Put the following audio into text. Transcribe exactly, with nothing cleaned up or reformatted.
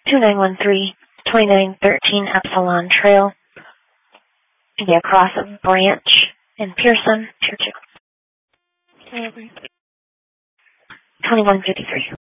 two nine one three, two nine one three Epsilon Trail. To be across a branch in Pearson, Churchill. twenty-one fifty-three.